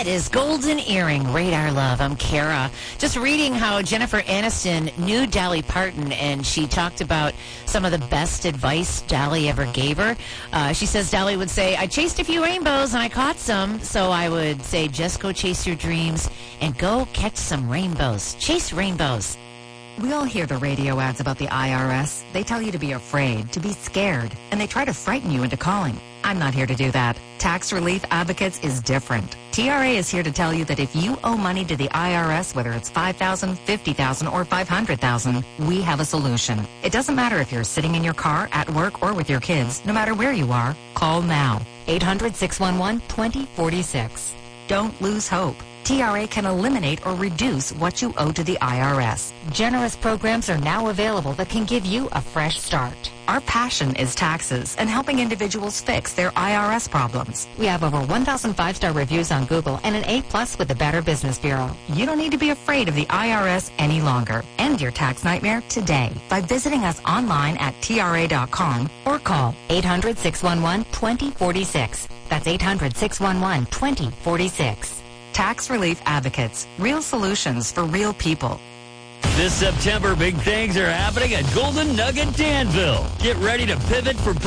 That is Golden Earring, Radar Love. I'm Kara. Just reading how Jennifer Aniston knew Dolly Parton, and she talked about some of the best advice Dolly ever gave her. She says Dolly would say, I chased a few rainbows and I caught some. So I would say, just go chase your dreams and go catch some rainbows. Chase rainbows. We all hear the radio ads about the IRS. They tell you to be afraid, to be scared, and they try to frighten you into calling. I'm not here to do that. Tax Relief Advocates is different. TRA is here to tell you that if you owe money to the IRS, whether it's $5,000, $50,000, or $500,000, we have a solution. It doesn't matter if you're sitting in your car, at work, or with your kids. No matter where you are, call now. 800-611-2046. Don't lose hope. TRA can eliminate or reduce what you owe to the IRS. Generous programs are now available that can give you a fresh start. Our passion is taxes and helping individuals fix their IRS problems. We have over 1,000 5-star reviews on Google and an A+ with the Better Business Bureau. You don't need to be afraid of the IRS any longer. End your tax nightmare today by visiting us online at TRA.com or call 800-611-2046. That's 800-611-2046. Tax Relief Advocates. Real solutions for real people. This September, big things are happening at Golden Nugget Danville. Get ready to pivot for